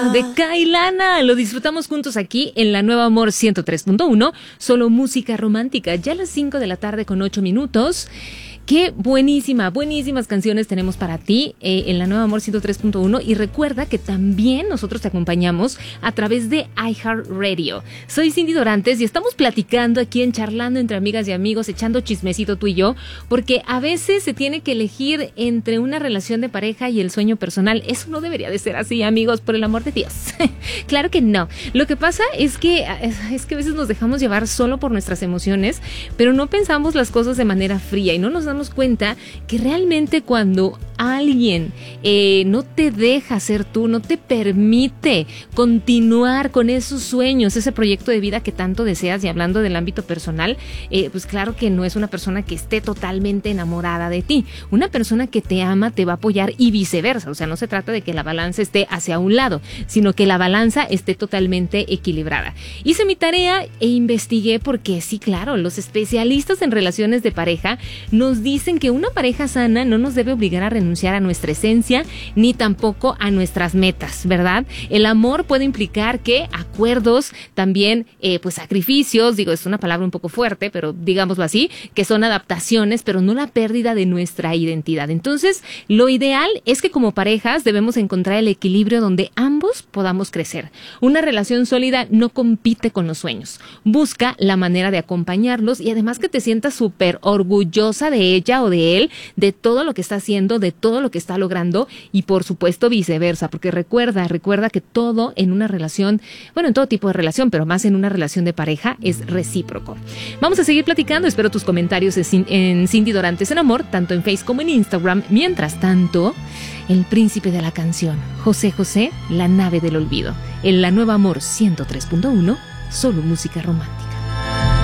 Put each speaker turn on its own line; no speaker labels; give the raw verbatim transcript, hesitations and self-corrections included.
Ah, de Kailana. Lo disfrutamos juntos aquí en la Nueva Amor ciento tres punto uno. Solo música romántica. Ya a las cinco de la tarde con ocho minutos. Qué buenísima, buenísimas canciones tenemos para ti eh, en la Nueva Amor ciento tres punto uno, y recuerda que también nosotros te acompañamos a través de iHeartRadio. Soy Cindy Dorantes y estamos platicando aquí en Charlando entre amigas y amigos, echando chismecito tú y yo, porque a veces se tiene que elegir entre una relación de pareja y el sueño personal. Eso no debería de ser así, amigos, por el amor de Dios. Claro que no. Lo que pasa es que, es que a veces nos dejamos llevar solo por nuestras emociones, pero no pensamos las cosas de manera fría y no nos damos cuenta que realmente cuando alguien eh, no te deja ser tú, no te permite continuar con esos sueños, ese proyecto de vida que tanto deseas, y hablando del ámbito personal, eh, pues claro que no es una persona que esté totalmente enamorada de ti. Una persona que te ama te va a apoyar y viceversa. O sea, no se trata de que la balanza esté hacia un lado, sino que la balanza esté totalmente equilibrada. Hice mi tarea e investigué porque sí, claro, los especialistas en relaciones de pareja nos dicen que una pareja sana no nos debe obligar a renunciar a nuestra esencia ni tampoco a nuestras metas, ¿verdad? El amor puede implicar que acuerdos, también eh, pues sacrificios, digo, es una palabra un poco fuerte, pero digámoslo así, que son adaptaciones, pero no la pérdida de nuestra identidad. Entonces, lo ideal es que como parejas debemos encontrar el equilibrio donde ambos podamos crecer. Una relación sólida no compite con los sueños, busca la manera de acompañarlos y además que te sientas súper orgullosa de ella o de él, de todo lo que está haciendo, de todo lo que está logrando, y por supuesto viceversa, porque recuerda, recuerda que todo en una relación, bueno, en todo tipo de relación, pero más en una relación de pareja, es recíproco. Vamos a seguir platicando, espero tus comentarios en Cindy Dorantes en Amor, tanto en Facebook como en Instagram. Mientras tanto, el príncipe de la canción, José José, La nave del olvido, en la Nueva Amor ciento tres punto uno, solo música romántica.